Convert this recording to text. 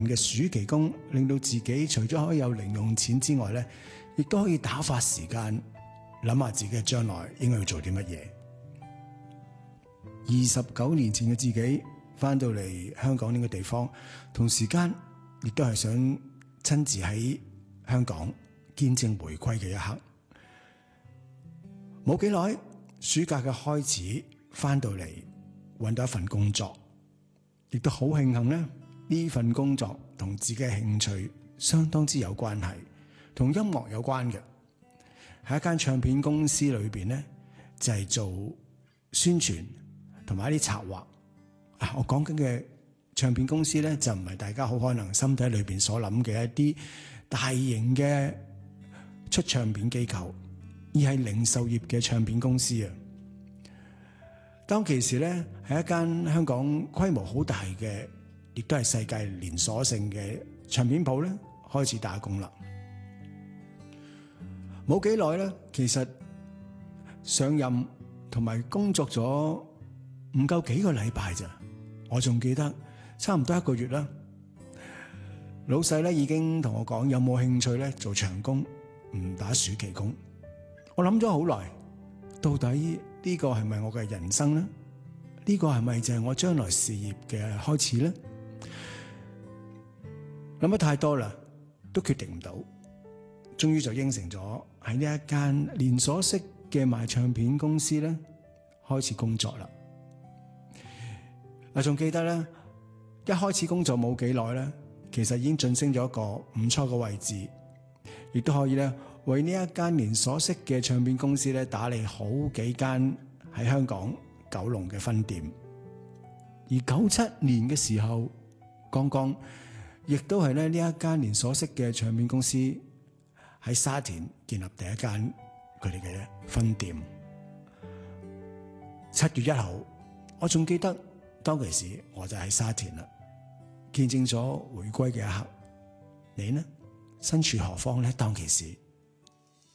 嘅暑期工，令到自己除咗可以有零用錢之外咧，亦都可以打發時間，諗下自己嘅將來應該要做啲乜嘢。29年前嘅自己翻到嚟香港呢個地方，同時間亦都係想親自喺香港見證回歸嘅一刻。冇幾耐，暑假嘅開始，翻到嚟搵到一份工作，亦都好慶幸咧，呢份工作同自己嘅興趣相當之有關係，同音樂有關嘅，喺一間唱片公司裏邊咧，就係做宣傳同埋一啲策劃。我講緊嘅唱片公司咧，就唔係大家好可能心底裏邊所諗嘅一啲大型嘅出唱片機構，而係零售業嘅唱片公司啊。當其時咧，係一間香港規模好大嘅，亦都係世界連鎖性嘅唱片鋪咧，開始打工啦。冇幾耐咧，其實上任同埋工作咗唔夠幾個禮拜咋。我仲記得差唔多1個月啦，老細咧已經同我講有冇興趣咧做長工，唔打暑期工。我諗咗好耐，到底呢個係咪我嘅人生咧？呢個係咪就係我將來事業嘅開始咧？諗得太多啦，都決定唔到，終於就應承咗喺呢一間連鎖式嘅賣唱片公司咧開始工作啦。仲記得咧，一開始工作冇幾耐咧，其實已經晉升咗一個唔錯嘅位置，亦都可以咧為呢一間連鎖式嘅唱片公司咧打理好幾間喺香港九龍嘅分店。而97年嘅時候，剛剛亦都係咧呢一間連鎖式嘅唱片公司喺沙田建立第一間佢哋嘅分店。7月1號，我仲記得。當其時我就喺沙田啦，見證咗回歸嘅一刻。你呢？身處何方呢？當其時